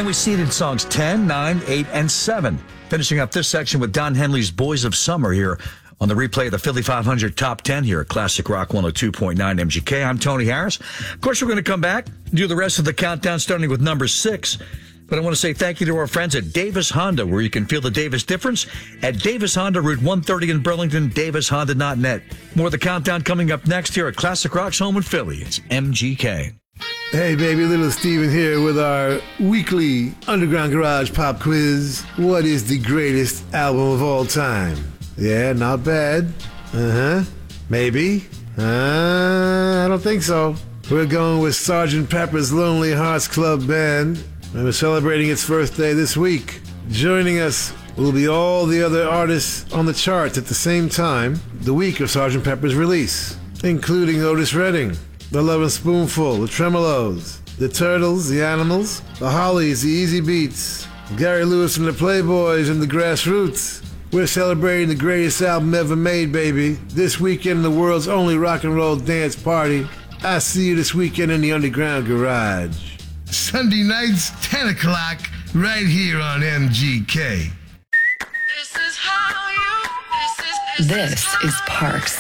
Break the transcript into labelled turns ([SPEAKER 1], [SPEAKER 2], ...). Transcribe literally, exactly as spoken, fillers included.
[SPEAKER 1] And we seeded songs ten, nine, eight, and seven. Finishing up this section with Don Henley's Boys of Summer here on the replay of the Philly five hundred Top ten here at Classic Rock one oh two point nine M G K. I'm Tony Harris. Of course, we're going to come back, do the rest of the countdown, starting with number six. But I want to say thank you to our friends at Davis Honda, where you can feel the Davis difference at Davis Honda, Route one thirty in Burlington, davis honda dot net. More of the countdown coming up next here at Classic Rock's home in Philly. It's M G K.
[SPEAKER 2] Hey, baby, Little Steven here with our weekly Underground Garage Pop Quiz. What is the greatest album of all time? Yeah, not bad. Uh-huh. Maybe. Uh, I don't think so. We're going with Sergeant Pepper's Lonely Hearts Club Band, and we're celebrating its birthday this week. Joining us will be all the other artists on the charts at the same time, the week of Sergeant Pepper's release, including Otis Redding, The Lovin' Spoonful, The Tremolos, The Turtles, The Animals, The Hollies, The Easy Beats, Gary Lewis and the Playboys, and The Grassroots. We're celebrating the greatest album ever made, baby. This weekend in the world's only rock and roll dance party. I see you this weekend in the Underground Garage.
[SPEAKER 3] Sunday nights, ten o'clock, right here on M G K.
[SPEAKER 4] This is how you, this is, this
[SPEAKER 5] This is Parks.